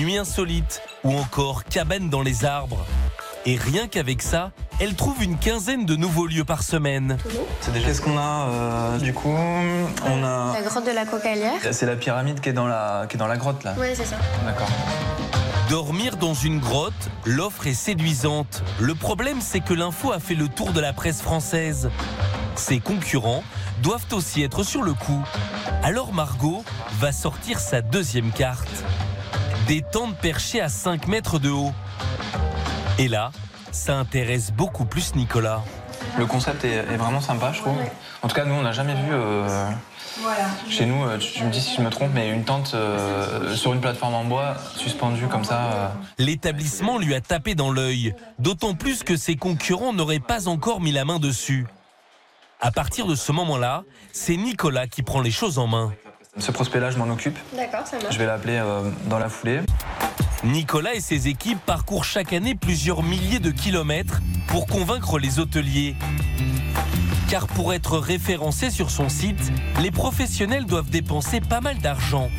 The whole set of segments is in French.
nuit insolite ou encore cabane dans les arbres. Et rien qu'avec ça, elle trouve une quinzaine de nouveaux lieux par semaine. C'est déjà ce qu'on a du coup. On a la grotte de la Cocalière. C'est la pyramide qui est dans la grotte là. Oui, c'est ça. D'accord. Dormir dans une grotte, l'offre est séduisante. Le problème, c'est que l'info a fait le tour de la presse française. Ses concurrents doivent aussi être sur le coup. Alors Margot va sortir sa deuxième carte. Des tentes perchées à 5 mètres de haut. Et là, ça intéresse beaucoup plus Nicolas. Le concept est vraiment sympa, je trouve. En tout cas, nous, on n'a jamais vu chez nous, tu me dis si je me trompe, mais une tente sur une plateforme en bois suspendue comme ça. L'établissement lui a tapé dans l'œil, d'autant plus que ses concurrents n'auraient pas encore mis la main dessus. À partir de ce moment-là, c'est Nicolas qui prend les choses en main. Ce prospect-là, je m'en occupe. D'accord, ça marche. Je vais l'appeler dans la foulée. Nicolas et ses équipes parcourent chaque année plusieurs milliers de kilomètres pour convaincre les hôteliers. Car pour être référencé sur son site, les professionnels doivent dépenser pas mal d'argent.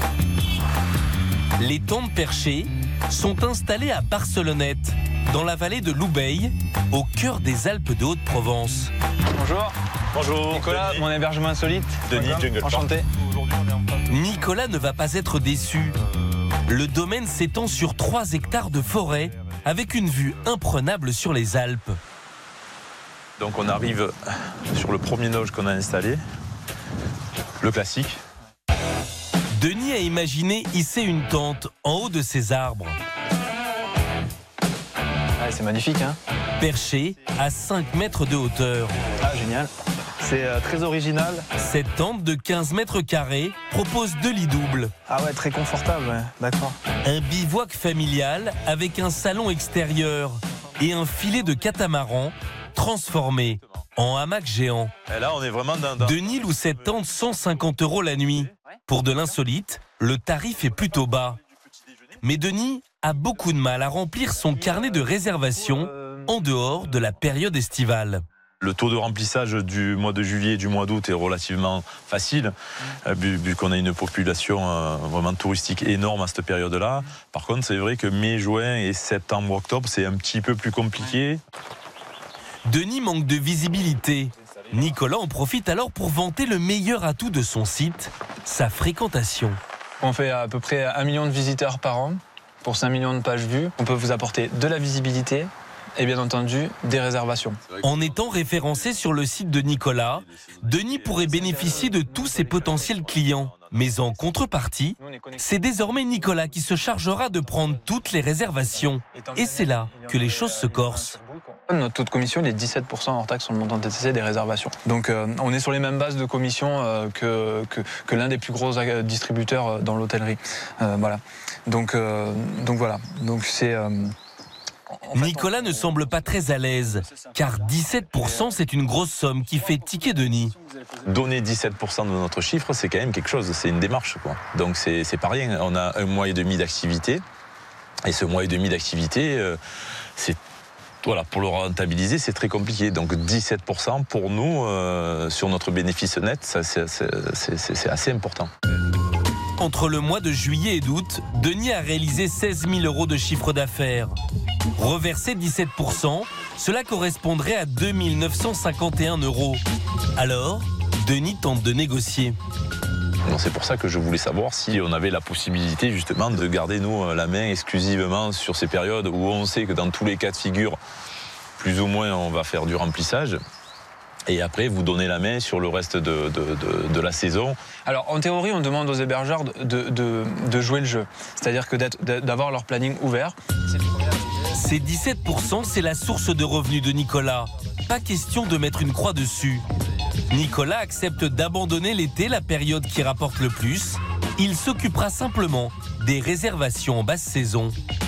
Les tentes perchées sont installées à Barcelonnette, dans la vallée de l'Oubèille, au cœur des Alpes de Haute-Provence. Bonjour. Bonjour. Nicolas, mon hébergement insolite. Denis, Jungle Park. Enchanté. Nicolas ne va pas être déçu. Le domaine s'étend sur 3 hectares de forêt, avec une vue imprenable sur les Alpes. Donc on arrive sur le premier loge qu'on a installé, le classique. Denis a imaginé hisser une tente en haut de ces arbres. Ah, c'est magnifique, hein. Perché à 5 mètres de hauteur. Ah, génial. C'est très original. Cette tente de 15 mètres carrés propose 2 lits doubles. Ah ouais, très confortable, ouais. D'accord. Un bivouac familial avec un salon extérieur et un filet de catamaran transformé en hamac géant. Et là, on est vraiment dans... Denis loue cette tente 150 € la nuit. Pour de l'insolite, le tarif est plutôt bas. Mais Denis a beaucoup de mal à remplir son carnet de réservation en dehors de la période estivale. Le taux de remplissage du mois de juillet et du mois d'août est relativement facile, vu qu'on a une population vraiment touristique énorme à cette période-là. Par contre, c'est vrai que mai, juin et septembre, octobre, c'est un petit peu plus compliqué. Denis manque de visibilité. Nicolas en profite alors pour vanter le meilleur atout de son site, sa fréquentation. On fait à peu près 1 million de visiteurs par an pour 5 millions de pages vues. On peut vous apporter de la visibilité et bien entendu des réservations. En étant référencé sur le site de Nicolas, Denis pourrait bénéficier de tous ses potentiels clients. Mais en contrepartie, c'est désormais Nicolas qui se chargera de prendre toutes les réservations. Et c'est là que les choses se corsent. Notre taux de commission il est 17% hors taxe sur le montant TTC des réservations. Donc on est sur les mêmes bases de commission que l'un des plus gros distributeurs dans l'hôtellerie. Voilà. Donc voilà. Donc c'est... Nicolas ne semble pas très à l'aise, car 17% c'est une grosse somme qui fait tiquer Denis. Donner 17% de notre chiffre, c'est quand même quelque chose, c'est une démarche, quoi. Donc c'est pas rien. On a 1 mois et demi d'activité, et ce mois et demi d'activité, c'est... Voilà, pour le rentabiliser, c'est très compliqué. Donc 17% pour nous, sur notre bénéfice net, c'est assez important. Entre le mois de juillet et d'août, Denis a réalisé 16 000 € de chiffre d'affaires. Reverser 17%, cela correspondrait à 2 951 €. Alors, Denis tente de négocier. C'est pour ça que je voulais savoir si on avait la possibilité justement de garder nous la main exclusivement sur ces périodes où on sait que dans tous les cas de figure, plus ou moins on va faire du remplissage. Et après, vous donnez la main sur le reste de la saison. Alors, en théorie, on demande aux hébergeurs de jouer le jeu. C'est-à-dire que d'avoir leur planning ouvert. Ces 17%, c'est la source de revenus de Nicolas. Pas question de mettre une croix dessus. Nicolas accepte d'abandonner l'été, la période qui rapporte le plus. Il s'occupera simplement des réservations en basse saison.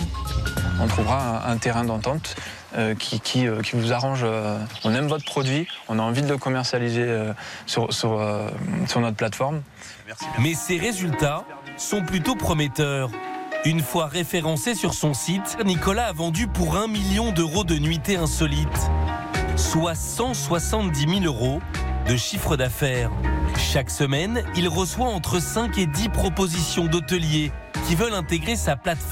On trouvera un terrain d'entente qui vous arrange. On aime votre produit, on a envie de le commercialiser sur notre plateforme. Mais ses résultats sont plutôt prometteurs. Une fois référencé sur son site, Nicolas a vendu pour 1 million € de nuitées insolites, soit 170 000 € de chiffre d'affaires. Chaque semaine, il reçoit entre 5 et 10 propositions d'hôteliers qui veulent intégrer sa plateforme.